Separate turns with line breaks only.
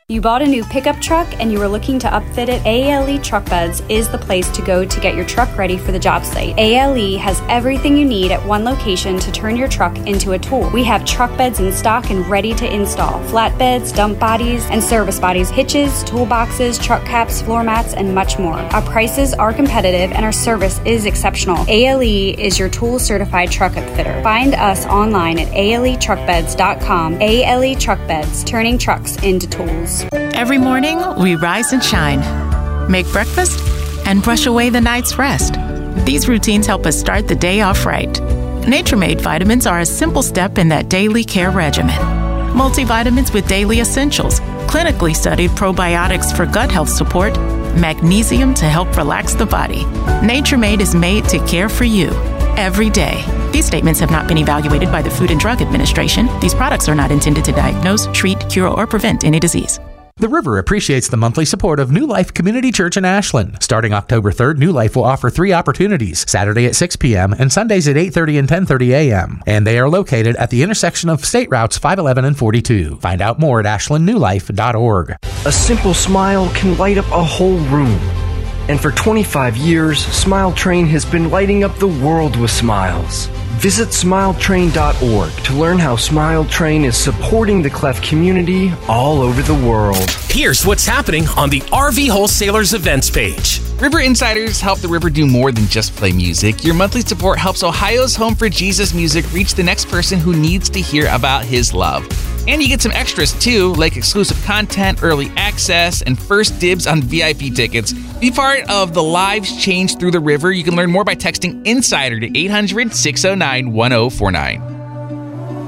You bought a new pickup truck and you were looking to upfit it? ALE Truck Beds is the place to go to get your truck ready for the job site. ALE has everything you need at one location to turn your truck into a tool. We have truck beds in stock and ready to install. Flatbeds, dump bodies, and service bodies, hitches, toolboxes, truck caps, floor mats, and much more. Our prices are competitive and our service is exceptional. ALE is your tool certified truck upfitter. Find us online at aletruckbeds.com. ALE Truck Beds, turning trucks into tools.
Every morning, we rise and shine, make breakfast, and brush away the night's rest. These routines help us start the day off right. Nature-Made vitamins are a simple step in that daily care regimen. Multivitamins with daily essentials, clinically studied probiotics for gut health support, magnesium to help relax the body. Nature-Made is made to care for you every day. These statements have not been evaluated by the Food and Drug Administration. These products are not intended to diagnose, treat, cure, or prevent any disease.
The River appreciates the monthly support of New Life Community Church in Ashland. Starting October 3rd, New Life will offer 3 opportunities, Saturday at 6 p.m. and Sundays at 8:30 and 10:30 a.m. And they are located at the intersection of State Routes 511 and 42. Find out more at ashlandnewlife.org.
A simple smile can light up a whole room. And for 25 years, Smile Train has been lighting up the world with smiles. Visit SmileTrain.org to learn how Smile Train is supporting the Clef community all over the world.
Here's what's happening on the RV Wholesalers events page.
River Insiders help the River do more than just play music. Your monthly support helps Ohio's Home for Jesus music reach the next person who needs to hear about his love. And you get some extras too, like exclusive content, early access, and first dibs on VIP tickets. Be part of the lives changed through the river. You can learn more by texting INSIDER to 800-609-1049.